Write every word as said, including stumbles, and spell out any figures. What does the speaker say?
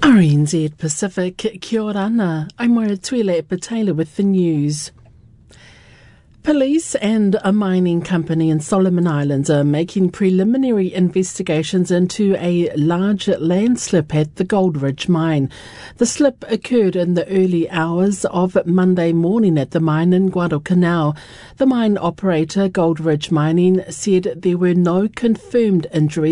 R N Z Pacific, kia ora ana. I'm Moira Tuile Patela with the news. Police and a mining company in Solomon Islands are making preliminary investigations into a large landslip at the Goldridge mine. The slip occurred in the early hours of Monday morning at the mine in Guadalcanal. The mine operator, Goldridge Mining, said there were no confirmed injuries